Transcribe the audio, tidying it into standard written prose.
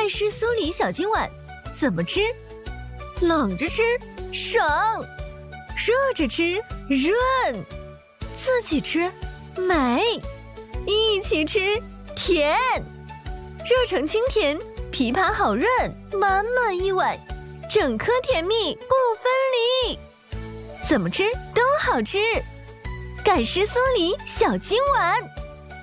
盖诗酥梨小金碗怎么吃？冷着吃爽，热着吃润，自己吃美，一起吃甜。热成清甜，枇杷好润，满满一碗，整颗甜蜜不分离。怎么吃都好吃，盖诗酥梨小金碗。